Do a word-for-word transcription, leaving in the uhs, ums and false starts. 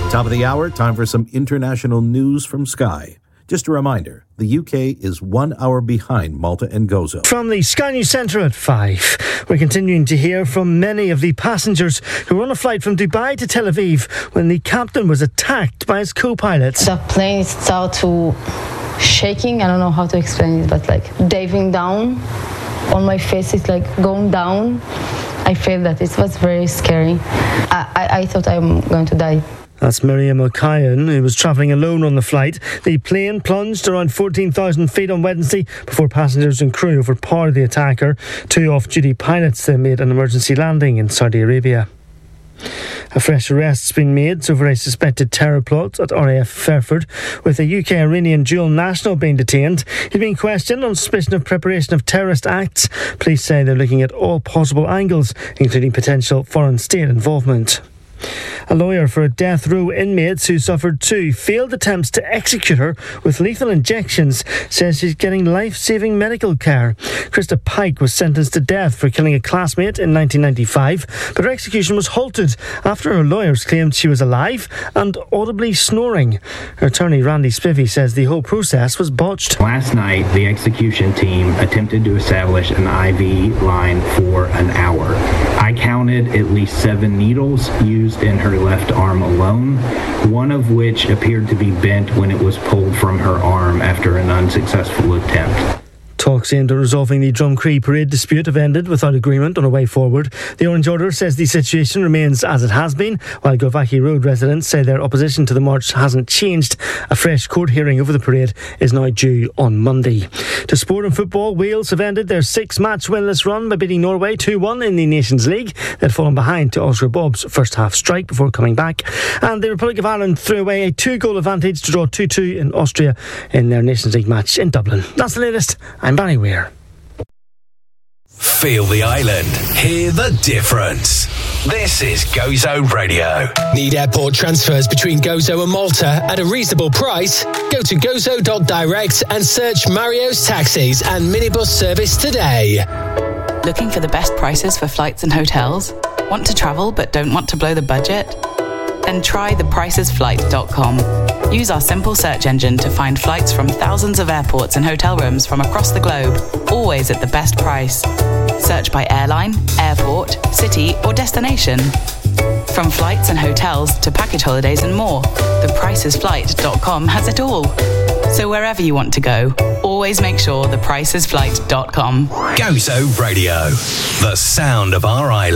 Top of the hour, time for some international news from Sky. Just a reminder, the U K is one hour behind Malta and Gozo. From the Sky News Centre at five, we're continuing to hear from many of the passengers who were on a flight from Dubai to Tel Aviv when the captain was attacked by his co-pilots. The plane started to shaking. I don't know how to explain it, but like diving down on my face, it's like going down. I feel that it was very scary. I, I, I thought I'm going to die. That's Miriam O'Kyan, who was travelling alone on the flight. The plane plunged around fourteen thousand feet on Wednesday before passengers and crew overpowered the attacker. Two off-duty pilots then made an emergency landing in Saudi Arabia. A fresh arrest's been made over a suspected terror plot at R A F Fairford, with a U K-Iranian dual national being detained. He's being questioned on suspicion of preparation of terrorist acts. Police say they're looking at all possible angles, including potential foreign state involvement. A lawyer for a death row inmate who suffered two failed attempts to execute her with lethal injections says she's getting life-saving medical care. Krista Pike was sentenced to death for killing a classmate in nineteen ninety-five, but her execution was halted after her lawyers claimed she was alive and audibly snoring. Her attorney Randy Spivey says the whole process was botched. Last night, the execution team attempted to establish an I V line for an hour. I counted at least seven needles used in her left arm alone, one of which appeared to be bent when it was pulled from her arm after an unsuccessful attempt. Talks aimed at resolving the Drumcree parade dispute have ended without agreement on a way forward. The Orange Order says the situation remains as it has been, while Govaki Road residents say their opposition to the march hasn't changed. A fresh court hearing over the parade is now due on Monday. To sport and football, Wales have ended their six-match winless run by beating Norway two one in the Nations League. They'd fallen behind to Oscar Bob's first-half strike before coming back. And the Republic of Ireland threw away a two-goal advantage to draw two two in Austria in their Nations League match in Dublin. That's the latest. I'm Barry Weir. Feel the island. Hear the difference. This is Gozo Radio. Need airport transfers between Gozo and Malta at a reasonable price? Go to gozo dot direct and search Mario's Taxis and Minibus service today. Looking for the best prices for flights and hotels? Want to travel but don't want to blow the budget? Then try the prices flight dot com. Use our simple search engine to find flights from thousands of airports and hotel rooms from across the globe, always at the best price. Search by airline, airport, city or destination. From flights and hotels to package holidays and more, the prices flight dot com has it all. So wherever you want to go, always make sure the prices flight dot com. Gozo Radio, the sound of our island.